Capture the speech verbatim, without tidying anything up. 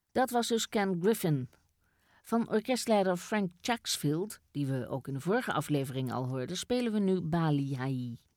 Dat was dus Ken Griffin. Van orkestleider Frank Chaksfield, die we ook in de vorige aflevering al hoorden, spelen we nu Bali Ha'i.